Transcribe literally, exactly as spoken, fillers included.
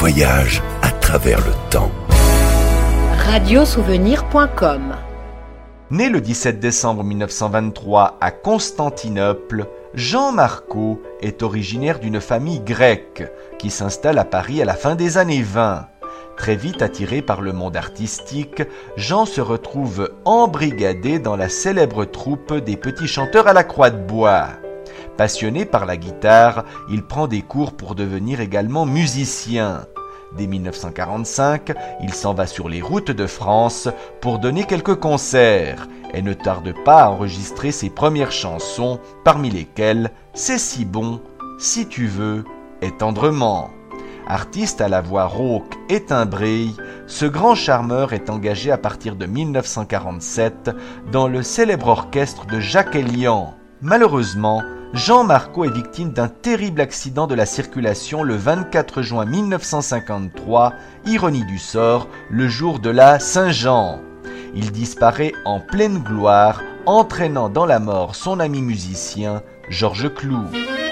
voyage à travers le temps. radio souvenir point com. Né le dix-sept décembre mille neuf cent vingt-trois à Constantinople, Jean Marco est originaire d'une famille grecque qui s'installe à Paris à la fin des années vingt. Très vite attiré par le monde artistique, Jean se retrouve embrigadé dans la célèbre troupe des Petits Chanteurs à la Croix de Bois. Passionné par la guitare, il prend des cours pour devenir également musicien. Dès mille neuf cent quarante-cinq, il s'en va sur les routes de France pour donner quelques concerts et ne tarde pas à enregistrer ses premières chansons, parmi lesquelles « C'est si bon, si tu veux, et tendrement ». Artiste à la voix rauque et timbrée, ce grand charmeur est engagé à partir de mille neuf cent quarante-sept dans le célèbre orchestre de Jacques Elian. Malheureusement, Jean Marco est victime d'un terrible accident de la circulation le vingt-quatre juin mille neuf cent cinquante-trois, ironie du sort, le jour de la Saint-Jean. Il disparaît en pleine gloire, entraînant dans la mort son ami musicien Georges Cloux.